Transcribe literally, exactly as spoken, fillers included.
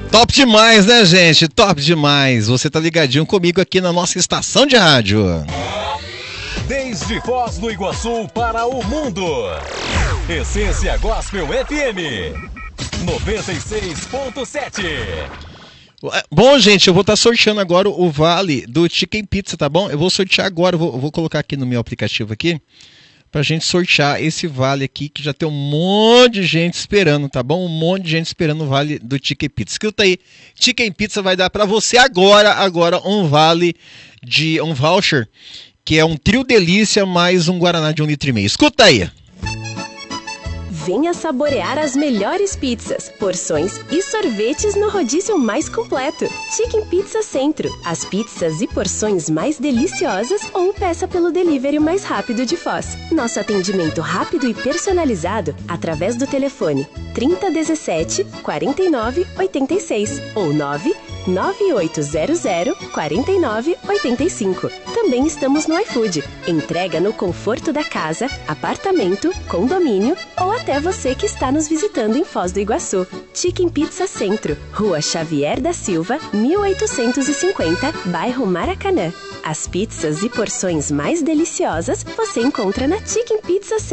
Top demais, né, gente? Top demais. Você tá ligadinho comigo aqui na nossa estação de rádio. Desde Foz do Iguaçu para o mundo. Essência Gospel F M noventa e seis ponto sete. Bom, gente, eu vou estar sorteando agora o vale do Chicken Pizza, tá bom? Eu vou sortear agora, eu vou, eu vou colocar aqui no meu aplicativo aqui, pra gente sortear esse vale aqui, que já tem um monte de gente esperando, tá bom? Um monte de gente esperando o vale do Chicken Pizza. Escuta aí, Chicken Pizza vai dar pra você agora, agora um vale de um voucher, que é um trio delícia mais um guaraná de um litro e meio. Escuta aí. Venha saborear as melhores pizzas, porções e sorvetes no rodízio mais completo. Chicken Pizza Centro. As pizzas e porções mais deliciosas ou peça pelo delivery mais rápido de Foz. Nosso atendimento rápido e personalizado através do telefone trinta dezessete, quarenta e nove, oitenta e seis ou nove nove oito zero zero, quarenta e nove, oitenta e cinco. Também estamos no iFood. Entrega no conforto da casa, apartamento, condomínio ou até você que está nos visitando em Foz do Iguaçu. Chicken Pizza Centro, Rua Xavier da Silva, mil oitocentos e cinquenta, bairro Maracanã. As pizzas e porções mais deliciosas você encontra na Chicken Pizza Centro.